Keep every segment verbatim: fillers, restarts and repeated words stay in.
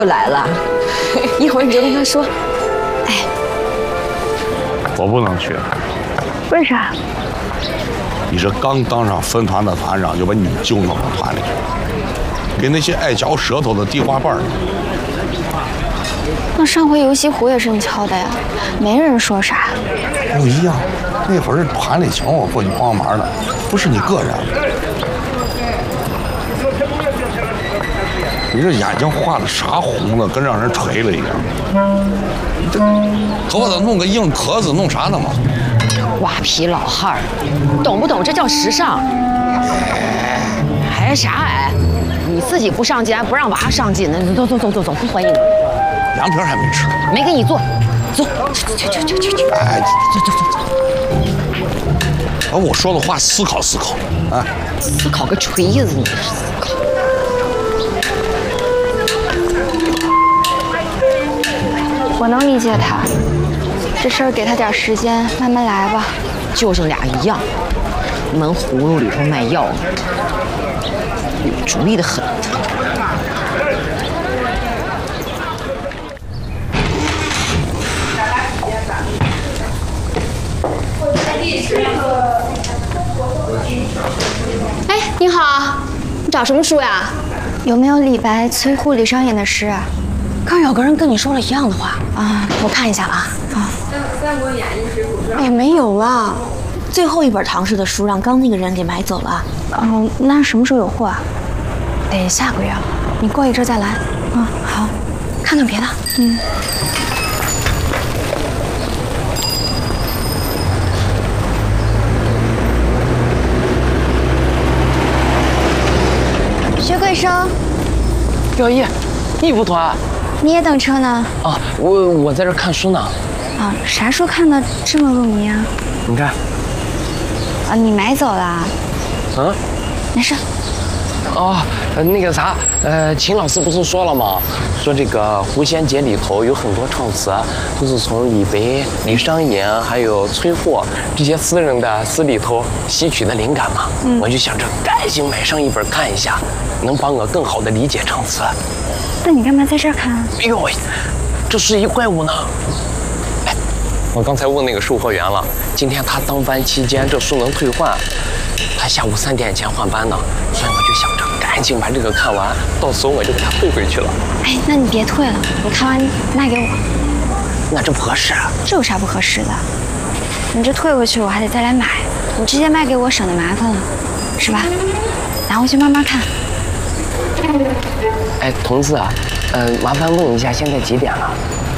来了，一会儿你就跟他说，哎， 我不能去。 为啥？ 你这刚当上分团的团长，就把你舅弄到团里去，给那些爱嚼舌头的递花瓣。 那上回游戏壶也是你敲的呀，没人说啥。 不一样，那会儿是团里请我过去帮忙的，不是你个人。你这眼睛画的啥红了，跟让人锤了一样。你这头发弄个硬壳子，弄啥呢嘛？ 瓜皮老汉儿，懂不懂？这叫时尚。还啥哎？你自己不上进，还不让娃上进呢？走走走走走，不欢迎你。 凉皮还没吃， 没给你做，走，去去去去去去， 哎， 走走走走。 把我说的话思考思考啊！ 思考个锤子，你是思考。 我能理解他，这事儿给他点时间，慢慢来吧。 就剩俩一样，闷葫芦里头卖药呢，有主意的很。 哎，你好，你找什么书呀？有没有李白、崔护、李商隐的诗啊？ 刚有个人跟你说了一样的话啊，我看一下啊。啊， 《三国演义》《水浒传》。 哎，没有了，最后一本唐诗的书让刚那个人给买走了。 哦，那什么时候有货啊？得下个月了。你过一阵再来。啊，好， 看看别的。 嗯。薛贵生， 表姨，你不团？ 你也等车呢？ 啊，我我在这看书呢。 啊，啥书看的这么入迷啊？ 你看。 啊，你买走了？ 嗯， 没事。 哦，那个啥，呃，秦老师不是说了吗？说这个《狐仙节》里头有很多唱词，都是从李白、李商隐还有崔护这些诗人的诗里头吸取的灵感嘛。嗯，我就想着赶紧买上一本看一下，能帮我更好的理解唱词。 那你干嘛在这儿看啊？ 哎呦喂，这是一怪物呢！哎，我刚才问那个售货员了，今天他当班期间这书能退换，他下午三点前换班呢，所以我就想着赶紧把这个看完，到时候我就给他退回去了。 哎，那你别退了，你看完卖给我。 那这不合适啊？ 这有啥不合适的？你这退回去我还得再来买，你直接卖给我省得麻烦了，是吧？拿回去慢慢看。 哎，同志啊，呃，麻烦问一下，现在几点了？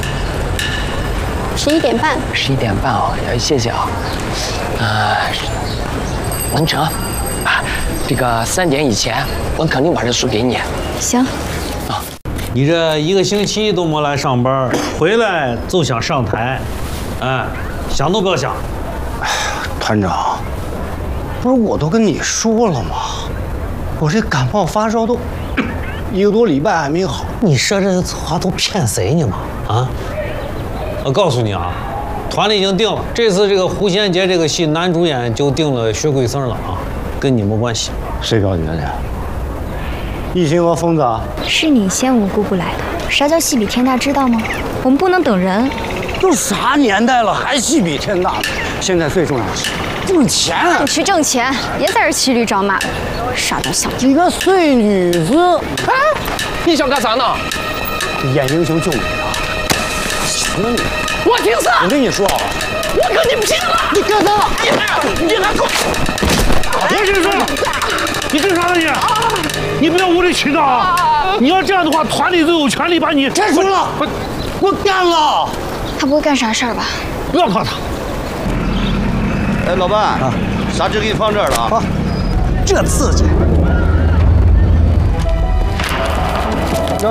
十一点半。 十一点半啊，呃，谢谢啊。呃，能成啊，这个三点以前，我肯定把这书给你。 行。 啊， 你这一个星期都没来上班，回来就想上台，哎，想都不要想。 哎呀，团长，不是我都跟你说了吗？我这感冒发烧都一个多礼拜还没好。 你说这话都骗谁呢嘛？啊！我告诉你啊，团里已经定了，这次这个狐仙节这个戏男主演就定了薛贵生了啊，跟你没关系。 谁告你的？一心和疯子啊？ 是你先无姑姑来的。啥叫戏比天大，知道吗？我们不能等人。 都啥年代了，还戏比天大？现在最重要的是挣钱。 你去挣钱，别在这骑驴找马，傻东小子。 你个碎女子！ 哎，你想干啥呢？ 演英雄救美的。什么你？ 我听啥？ 我跟你说， 我跟你拼了！ 你干啥？ 你你还给我！ 我先说，你干啥呢你？你不要无理取闹啊！你要这样的话，团里都有权利把你开除了。我我干了。 他不会干啥事儿吧？ 不要怕他。 哎，老伴啊，啥纸给你放这儿了啊？ 好，这刺激。哥，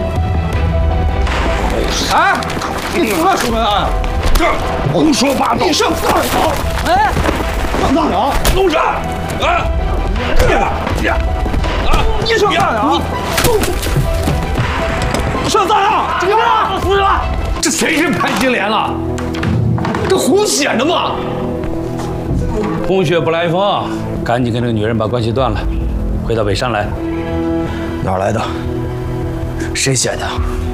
哎，你什么出门啊？ 这胡说八道！ 你上大场！哎，上大场！ 弄啥？啊！ 你啊！你上大场！上大场！这个啊，死了！ 这谁是潘金莲了？这胡写的吗？ 空穴不来风，赶紧跟这个女人把关系断了，回到北山来。 哪儿来的？ 谁写的？